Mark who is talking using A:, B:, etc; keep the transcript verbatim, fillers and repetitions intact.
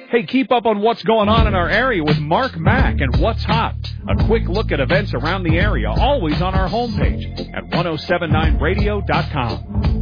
A: Hey, keep up on what's going on in our area with Mark Mack and What's Hot. A quick look at events around the area, always on our homepage at ten seventy-nine radio dot com.